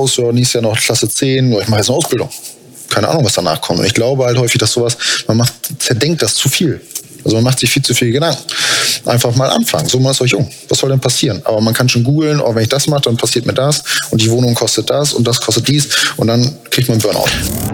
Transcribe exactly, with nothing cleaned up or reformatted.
raus, ja, nächstes Jahr noch Klasse zehn, ich mache jetzt eine Ausbildung. Keine Ahnung, was danach kommt. Und ich glaube halt häufig, dass sowas, man macht, zerdenkt das zu viel. Also man macht sich viel zu viel Gedanken. Einfach mal anfangen. So, man ist euch jung. Was soll denn passieren? Aber man kann schon googeln, oh, wenn ich das mache, dann passiert mir das und die Wohnung kostet das und das kostet dies und dann kriegt man einen Burnout.